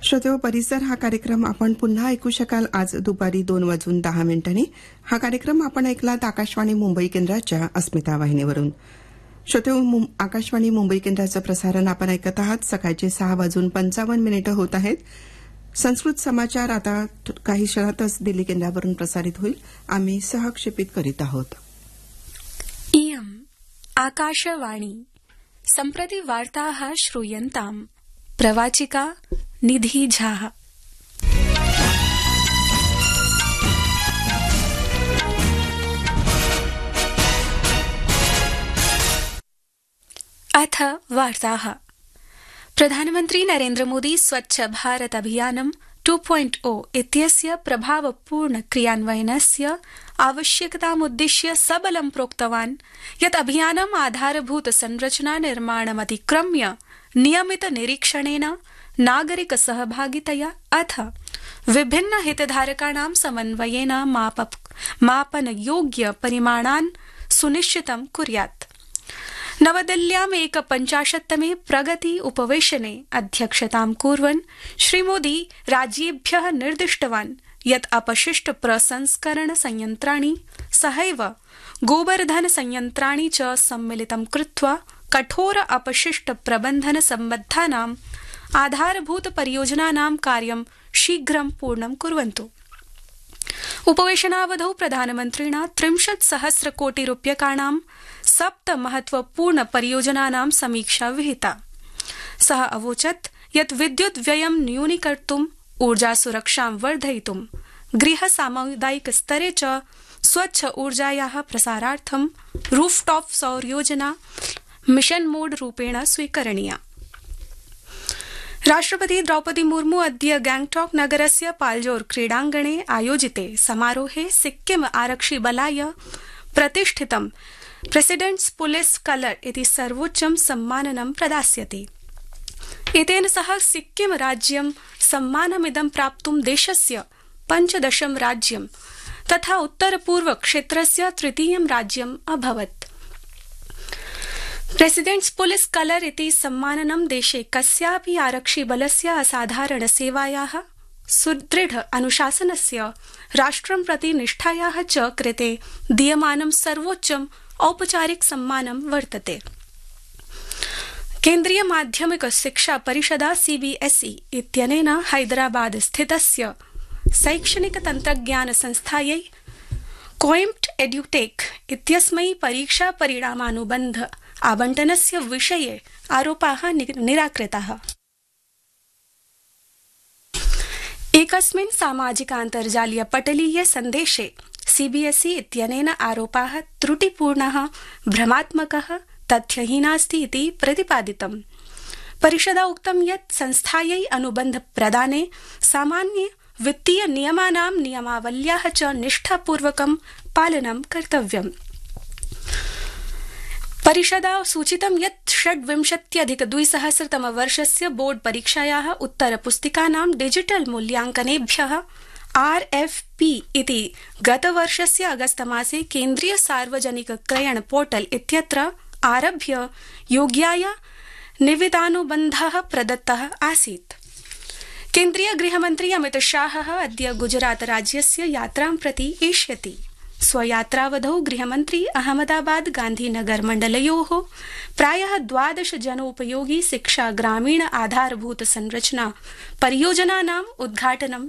श्रोतेहो, परिसर हा कार्यक्रम आपण पुन्हा ऐकू शकाल आज दुपारी 2:10 हा कार्यक्रम आपण ऐकलात आकाशवाणी मुंबई केंद्राच्या अस्मिता वाहिनीवरून. श्रोतेहो, आकाशवाणी मुंबई केंद्राचं प्रसारण आपण ऐकत आहात. सकाळचे 6:55 होत आहेत. संस्कृत समाचार आता काही क्षणातच दिल्ली केंद्रावरून प्रसारित होईल. आम्ही सहक्षेपित करीत आहोत. इयम् आकाशवाणी सम्प्रति वार्ताः श्रूयन्ताम्. प्रवाचिका निधि झा. अथ वार्ताः. प्रधानमन्त्री नरेन्द्र मोदी स्वच्छ भारत अभियानं 2.0 इत्यस्य प्रभावपूर्ण क्रियान्वयनस्य आवश्यकतामुद्दिश्य सबलं प्रोक्तवान् यत् अभियानम् आधारभूत संरचना निर्माणमतिक्रम्य नियमित निरीक्षणेन नागरिक सहभागितया अथ विभिन्न हितधारकाणां समन्वयेन मापनयोग्य परिमाणान् सुनिश्चितं कुर्यात्. नवदिल्ल्याम् 51तमे प्रगति उपवेशने अध्यक्षतां कुर्वन् श्रीमोदी राज्येभ्यः निर्दिष्टवान् यत् अपशिष्ट प्रसंस्करण संयन्त्राणि सहैव गोबर्धन संयन्त्राणि च सम्मिलितं कृत्वा कठोर अपशिष्ट प्रबन्धन सम्बद्धानां आधारभूत परियोजनानां कार्यं शीघ्रं पूर्णं कुर्वन्तु. उपवेशनावधौ प्रधानमन्त्रिणा 30,000 कोटिरूप्यकाणां 7 महत्वपूर्ण परियोजनानां समीक्षा विहिता. सः अवोचत् यत् विद्युत् व्ययं न्यूनीकर्तुम्, ऊर्जा सुरक्षां वर्धयितुं, गृह सामुदायिक स्तरे च स्वच्छ ऊर्जायाः प्रसारार्थं रूफटॉप सौर योजना मिशन मोड रूपेण स्वीकरणीया. राष्ट्रपति द्रौपदी मुर्मू अद्य गैंगटॉक नगरस्य पाल्जोर क्रीडाङ्गणे आयोजिते समारोहे सिक्किम आरक्षि बलाय प्रतिष्ठितं प्रेसिडेंट्स पुलिस कलर इति सर्वोच्चं सम्माननं प्रदास्यति. एतेन सह सिक्किम राज्यं सम्मानमिदं प्राप्तुं देशस्य 15 राज्यं तथा उत्तरपूर्व क्षेत्रस्य 3 राज्यम् अभवत्. प्रेसिडेंट्स पुलिस कलर इति सम्माननं देशे कस्यापि आरक्षिबलस्य असाधारण सेवायाः, सुदृढ अनुशासनस्य, राष्ट्रं प्रति निष्ठायाः च कृते दीयमानं सर्वोच्चम् औपचारिक सम्मानं वर्तते. केन्द्रीय माध्यमिक शिक्षा परिषदा CBSE इत्यनेन हैदराबाद स्थितस्य शैक्षणिक तन्त्रज्ञान संस्थायै कोइम्प्ट एड्युटेक इत्यस्मै परीक्षा परिणामानुबन्ध आवंटनस्य विषये आरोपाः निराकृताः. एकस्मिन् सामाजिकान्तर्जालीय पटलीय सन्देशे CBSE इत्यनेन आरोपाः त्रुटिपूर्णः, भ्रमात्मकः, तथ्यहीनास्ति इति प्रतिपादितम्. परिषदा उक्तं यत् संस्थायै अनुबन्ध प्रदाने सामान्य वित्तीय नियमानां नियमावल्याः च निष्ठापूर्वकं पालनं कर्तव्यम्. परिषदा सूचितं यत् 26,अधिक-2000 बोर्ड परीक्षायाः उत्तरपुस्तिकानां डिजिटल मूल्यांकनेभ्यः RFP इति गतवर्षस्य अगस्तमासे केन्द्रीय सार्वजनिक क्रयण पोर्टल इत्यत्र आरभ्य योग्याय निविदानुबन्धः प्रदत्तः आसीत्. केन्द्रीय गृहमन्त्री अमित शाहः अद्य गुजरात राज्यस्य यात्रां प्रति एष्यति. स्वयात्रावधौ गृहमन्त्री अहमदाबाद गांधीनगर मण्डलयोः प्रायः 12 जनोपयोगी शिक्षा ग्रामीण आधारभूत संरचना परियोजनानाम् उद्घाटनं